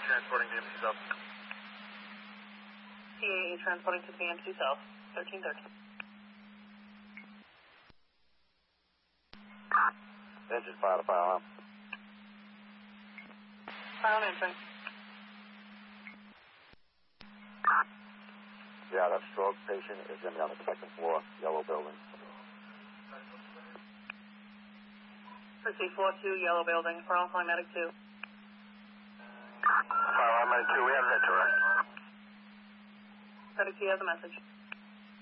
transporting to MC South. CAA transporting to PMC South, 1313. Engine fire to fire alarm. Fire on entering. Yeah, that stroke patient is going to be on the second floor, yellow building. Proceed floor 2, yellow building. Fire on medic 2. Fire on medic 2, we have that direct. Medic 2 has a message.